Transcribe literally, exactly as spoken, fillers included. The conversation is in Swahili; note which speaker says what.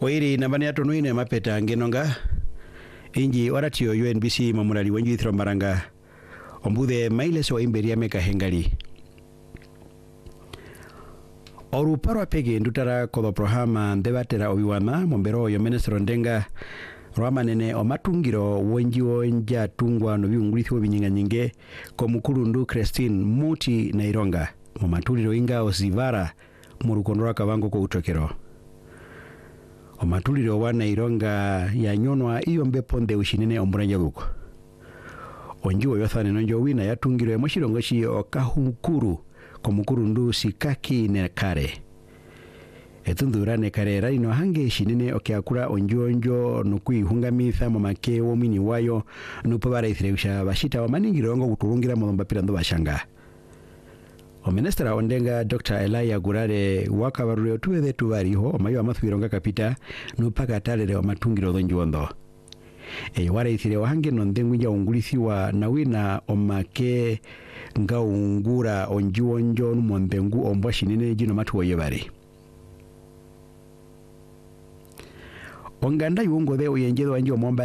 Speaker 1: Oiri nambani atu nuine mapeta ngenonga inji waratio U N B C mamurali wenju ithro maranga ombude mailes wa imberia meka hengali oru parwa pege ndutara kodo prohama ndebatera obiwana mombero yo ministro ndenga rwama nene omatungiro wenjiwo nja tungwa no biungurithi obinyinga nyinge ko mukurundu Christine Muti na Ironga momatuliro inga osivara murukondora kabango ko utokero omatuliro wana Ironga ya nyonwa iyo mbeponde ushinene omburanja buko onjiwo yothane nonjo wina yatungiro emoshirongoshi okahukuru ko mukurundu sikaki ne kare etundurane kare raino hange shinene okiakura onjonjo nokuihungamitha momake womini wayo nupabara ithreusha bashita wamaningiro kutulungira molomba pirando bashanga o minister ondenga Doctor Elijah Gurare wakabarure tuwethe tubariho omayo amathuironga kapita nupaka talere omatungiro dhonjondo e wara ithire wahange nondengwinja ungulithiwa nawina omake ngaungura onjiwonjo numondengu ombwa shinene jino matu woyebari onganda yuongo de oyenjedo anjo momba